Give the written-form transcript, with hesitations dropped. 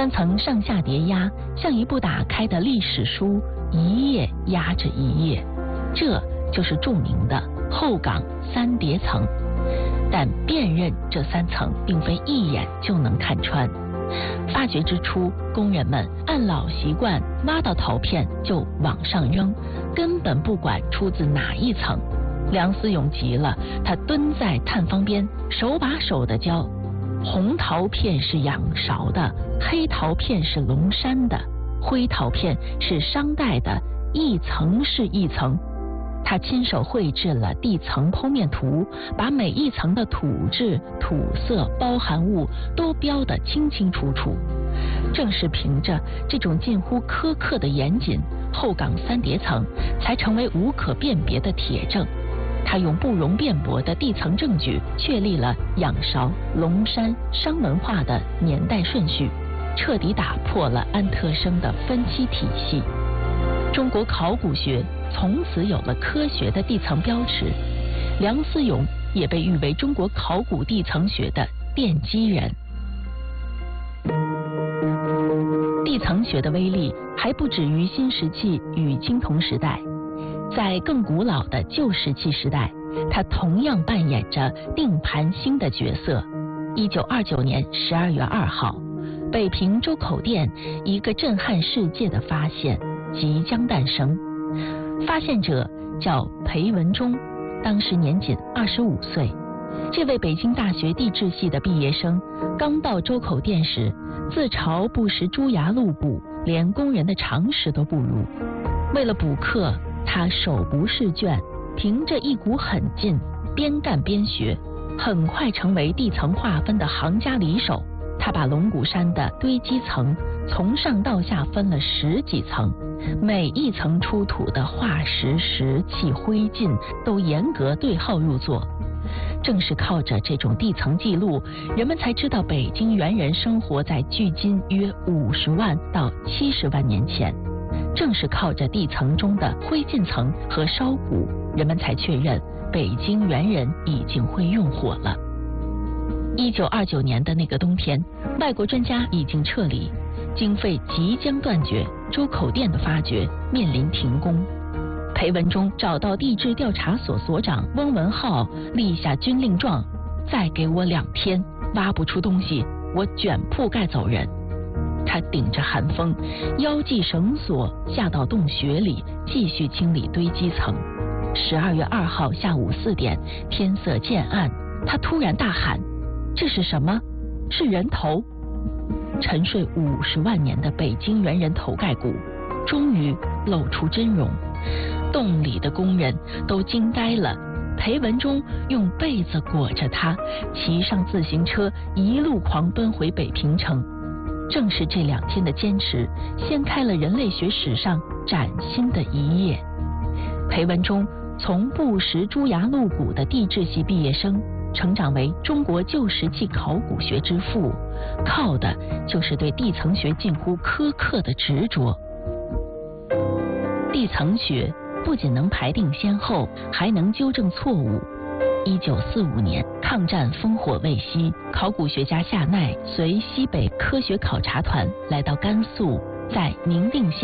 3层上下叠压，像一部打开的历史书，一页压着一页。这就是著名的后岗3叠层。但辨认这3层并非一眼就能看穿。发掘之初，工人们按老习惯挖到陶片就往上扔，根本不管出自哪一层。梁思永急了，他蹲在炭方边，手把手地教：红陶片是仰韶的，黑陶片是龙山的，灰陶片是商代的，一层是一层。他亲手绘制了地层剖面图，把每一层的土质、土色、包含物都标得清清楚楚。正是凭着这种近乎苛刻的严谨，后岗3叠层才成为无可辨别的铁证。他用不容辩驳的地层证据确立了仰韶、龙山、商文化的年代顺序，彻底打破了安特生的分期体系。中国考古学从此有了科学的地层标尺，梁思永也被誉为中国考古地层学的奠基人。地层学的威力还不止于新石器与青铜时代，在更古老的旧石器时代，它同样扮演着定盘星的角色。1929年12月2号，北平周口店一个震撼世界的发现即将诞生。发现者叫裴文中，当时年仅25岁。这位北京大学地质系的毕业生刚到周口店时，自嘲不识猪牙鹿骨，连工人的常识都不如。为了补课，他手不释卷，凭着一股狠劲，边干边学，很快成为地层划分的行家里手。他把龙骨山的堆积层从上到下分了10几层，每一层出土的化石、石器、灰烬都严格对号入座。正是靠着这种地层记录，人们才知道北京猿人生活在距今约50万到70万年前。正是靠着地层中的灰烬层和烧骨，人们才确认北京猿人已经会用火了。1929年的那个冬天，外国专家已经撤离，经费即将断绝，周口店的发掘面临停工。裴文中找到地质调查所所长翁文浩，立下军令状：再给我2天，挖不出东西，我卷铺盖走人。他顶着寒风，腰系绳索下到洞穴里，继续清理堆积层。12月2号下午4点，天色渐暗，他突然大喊：这是什么？是人头！沉睡50万年的北京猿人头盖骨终于露出真容，洞里的工人都惊呆了。裴文中用被子裹着他，骑上自行车一路狂奔回北平城。正是这2天的坚持，掀开了人类学史上崭新的一页。裴文中从不识猪牙鹿骨的地质系毕业生，成长为中国旧石器考古学之父，靠的就是对地层学近乎苛刻的执着。地层学不仅能排定先后，还能纠正错误。1945年，抗战烽火未息，考古学家夏奈随西北科学考察团来到甘肃，在宁定县